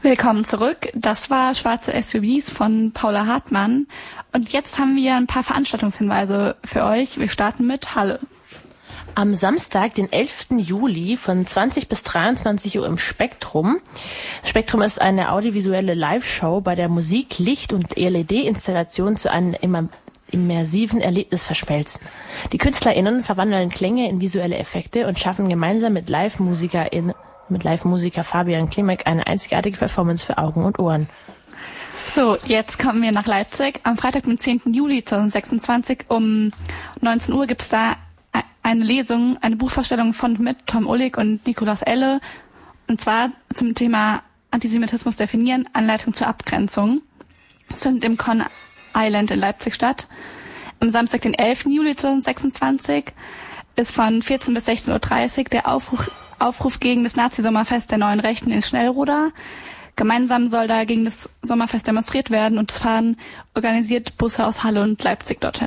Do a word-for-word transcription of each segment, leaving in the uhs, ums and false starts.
Willkommen zurück. Das war Schwarze S U Vs von Paula Hartmann. Und jetzt haben wir ein paar Veranstaltungshinweise für euch. Wir starten mit Halle. Am Samstag, den elften Juli von zwanzig bis dreiundzwanzig Uhr im Spektrum. Spektrum ist eine audiovisuelle Live-Show, bei der Musik, Licht und L E D-Installation zu einem immer immersiven Erlebnis verschmelzen. Die KünstlerInnen verwandeln Klänge in visuelle Effekte und schaffen gemeinsam mit Live-MusikerInnen mit Live-Musiker Fabian Klimek eine einzigartige Performance für Augen und Ohren. So, jetzt kommen wir nach Leipzig. Am Freitag, den zehnten Juli zweitausendsechsundzwanzig um neunzehn Uhr gibt's da eine Lesung, eine Buchvorstellung von mit Tom Ullig und Nikolaus Elle, und zwar zum Thema Antisemitismus definieren, Anleitung zur Abgrenzung. Das findet im Con Island in Leipzig statt. Am Samstag, den elften Juli zweitausendsechsundzwanzig ist von vierzehn bis sechzehn Uhr dreißig der Aufruf, Aufruf gegen das Nazi-Sommerfest der Neuen Rechten in Schnellruder. Gemeinsam soll da gegen das Sommerfest demonstriert werden, und es fahren organisiert Busse aus Halle und Leipzig dorthin.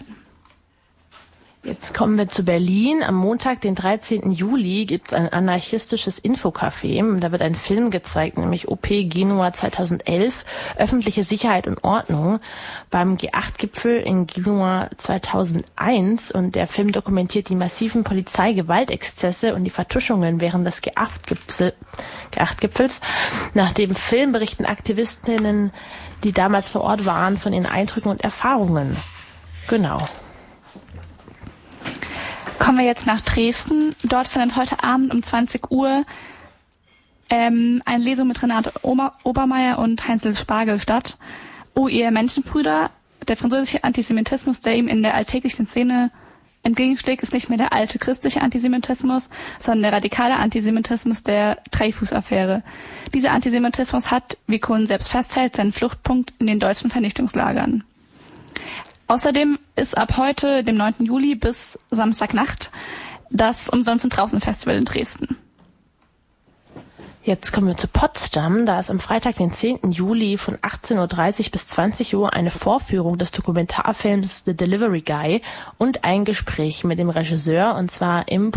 Jetzt kommen wir zu Berlin. Am Montag, den dreizehnten Juli, gibt es ein anarchistisches Infocafé. Da wird ein Film gezeigt, nämlich O P Genua zweitausendelf, öffentliche Sicherheit und Ordnung, beim G acht Gipfel in Genua zweitausendeins. Und der Film dokumentiert die massiven Polizeigewaltexzesse und die Vertuschungen während des G acht Gipfels. Nach dem Film berichten Aktivistinnen, die damals vor Ort waren, von ihren Eindrücken und Erfahrungen. Genau. Kommen wir jetzt nach Dresden. Dort findet heute Abend um zwanzig Uhr ähm, eine Lesung mit Renate Ober- Obermeier und Heinzel Spargel statt. O, ihr Menschenbrüder, der französische Antisemitismus, der ihm in der alltäglichen Szene entgegenschlägt, ist nicht mehr der alte christliche Antisemitismus, sondern der radikale Antisemitismus der Dreyfus-Affäre. Dieser Antisemitismus hat, wie Kohn selbst festhält, seinen Fluchtpunkt in den deutschen Vernichtungslagern. Außerdem ist ab heute, dem neunten Juli, bis Samstagnacht das Umsonst- und Draußen-Festival in Dresden. Jetzt kommen wir zu Potsdam. Da ist am Freitag, den zehnten Juli von achtzehn Uhr dreißig bis zwanzig Uhr eine Vorführung des Dokumentarfilms The Delivery Guy und ein Gespräch mit dem Regisseur, und zwar im